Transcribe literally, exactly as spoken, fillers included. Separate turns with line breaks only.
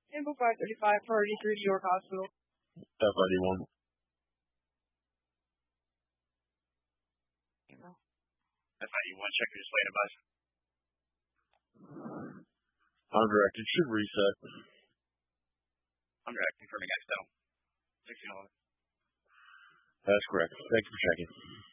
Info five thirty-five, priority three to York Hospital.
F I D one.
F I D one, check your display device.
Undirected, should reset.
Undirected, confirming accidental. sixteen eleven.
That's correct. Thanks for checking.